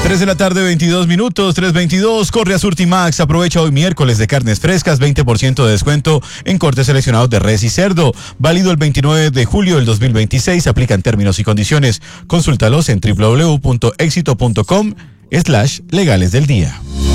3 de la tarde, 22 minutos, 3:22. Corre a Surtimax. Aprovecha hoy miércoles de carnes frescas, 20% de descuento en cortes seleccionados de res y cerdo. Válido el 29 de julio del 2026. Aplican términos y condiciones. Consúltalos en www.exito.com/legales del día.